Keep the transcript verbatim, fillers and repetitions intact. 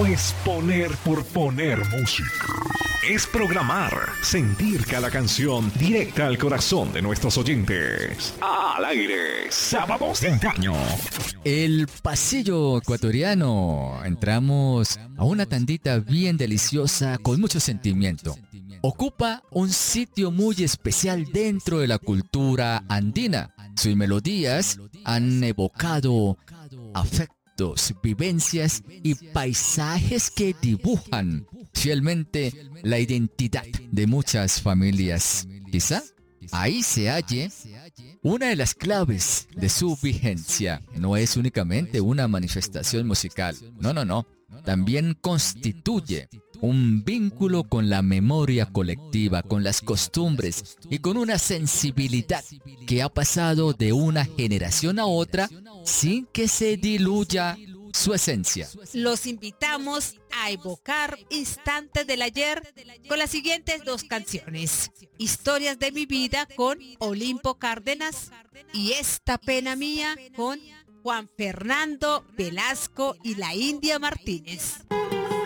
No es poner por poner música. Es programar, sentir cada canción directa al corazón de nuestros oyentes. Al aire, sábados de antaño. El pasillo ecuatoriano. Entramos a una tandita bien deliciosa con mucho sentimiento. Ocupa un sitio muy especial dentro de la cultura andina. Sus melodías han evocado afectos, vivencias y paisajes que dibujan fielmente la identidad de muchas familias. Quizá ahí se halle una de las claves de su vigencia. No es únicamente una manifestación musical. No, no, no. También constituye un vínculo con la memoria colectiva, con las costumbres y con una sensibilidad que ha pasado de una generación a otra sin que se diluya su esencia. Los invitamos a evocar instantes del ayer con las siguientes dos canciones: Historias de mi vida con Olimpo Cárdenas y Esta pena mía con Juan Fernando Velasco y la India Martínez.